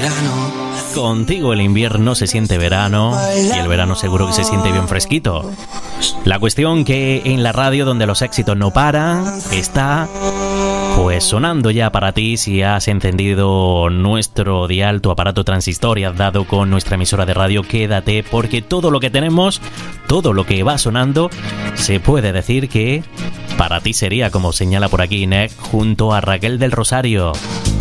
Contigo el invierno se siente verano y el verano seguro que se siente bien fresquito. La cuestión que en la radio donde los éxitos no paran está pues sonando ya para ti. Si has encendido nuestro dial, tu aparato transistor y has dado con nuestra emisora de radio, quédate porque todo lo que tenemos, todo lo que va sonando, se puede decir que para ti sería, como señala por aquí Inés, junto a Raquel del Rosario.